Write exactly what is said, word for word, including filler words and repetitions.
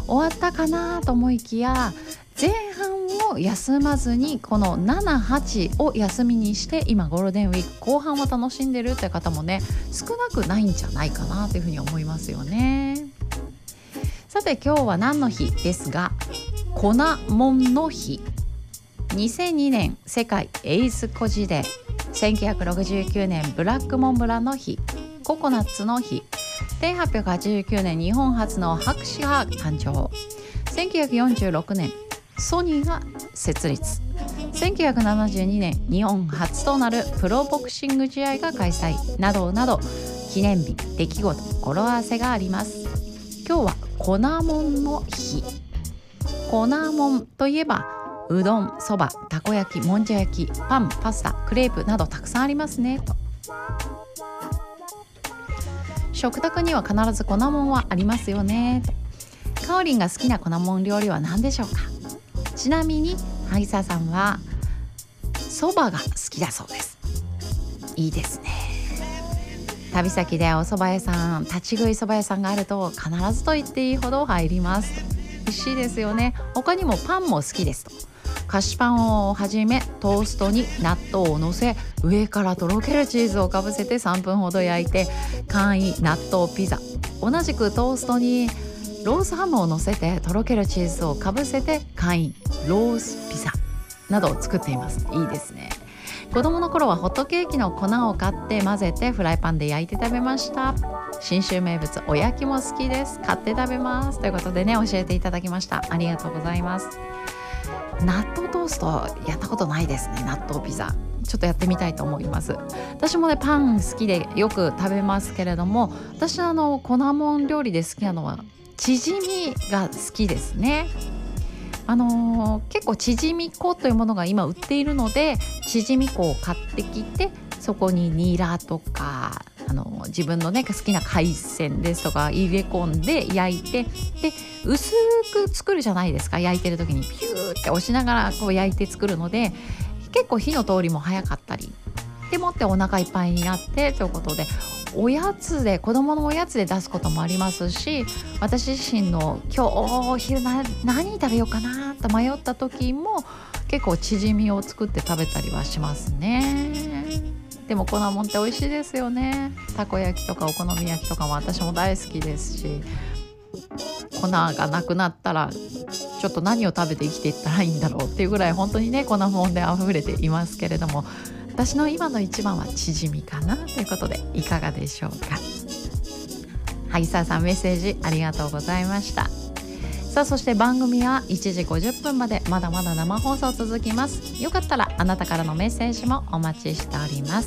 終わったかなと思いきや、前半を休まずにこのなな、はちを休みにして今ゴールデンウィーク後半を楽しんでるって方もね少なくないんじゃないかなというふうに思いますよね。さて今日は何の日ですが、粉もんの日。にせんにねん世界エイズ孤児デー、せんきゅうひゃくろくじゅうきゅうねんブラックモンブランの日、ココナッツの日、せんはっぴゃくはちじゅうきゅうねん日本初の博士が誕生、せんきゅうひゃくよんじゅうろくねんソニーが設立、せんきゅうひゃくななじゅうにねん日本初となるプロボクシング試合が開催などなど、記念日、出来事、語呂合わせがあります。今日は粉もんの日。粉もんといえばうどん、そば、たこ焼き、もんじゃ焼き、パン、パスタ、クレープなどたくさんありますねと。食卓には必ず粉もんはありますよねと。かおりんが好きな粉もん料理は何でしょうか。ちなみに萩沢さんはそばが好きだそうです。いいですね。旅先でお蕎麦屋さん、立ち食い蕎麦屋さんがあると必ずと言っていいほど入ります。美味しいですよね。他にもパンも好きですと。菓子パンをはじめトーストに納豆をのせ、上からとろけるチーズをかぶせてさんぷんほど焼いて簡易納豆ピザ、同じくトーストにロースハムをのせてとろけるチーズをかぶせて簡易ロースピザなどを作っています。いいですね。子供の頃はホットケーキの粉を買って混ぜてフライパンで焼いて食べました。信州名物おやきも好きです。買って食べますということでね、教えていただきました。ありがとうございます。納豆トーストやったことないですね。納豆ピザちょっとやってみたいと思います。私もねパン好きでよく食べますけれども、私あの粉もん料理で好きなのはチヂミが好きですね。あのー、結構チヂミ粉というものが今売っているので、チヂミ粉を買ってきてそこにニラとかあの自分のね好きな海鮮ですとか入れ込んで焼いて、で薄く作るじゃないですか。焼いてる時にピューって押しながらこう焼いて作るので、結構火の通りも早かったりでもってお腹いっぱいになってということで、おやつで子供のおやつで出すこともありますし、私自身の今日お昼な何食べようかなと迷った時も結構チヂミを作って食べたりはしますね。でも粉もんって美味しいですよね。たこ焼きとかお好み焼きとかも私も大好きですし、粉がなくなったらちょっと何を食べて生きていったらいいんだろうっていうぐらい本当にね粉もんで溢れていますけれども、私の今の一番はチヂミかなということでいかがでしょうか。萩沢さんメッセージありがとうございました。さあそして番組はいちじごじゅっぷんまでまだまだ生放送続きます。よかったらあなたからのメッセージもお待ちしております。